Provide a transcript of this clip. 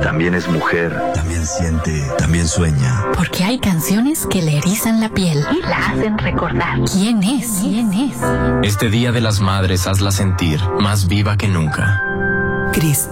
también es mujer, también siente, también sueña. Porque hay canciones que le erizan la piel y la hacen recordar. ¿Quién es? Este Día de las Madres hazla sentir más viva que nunca. Cristo,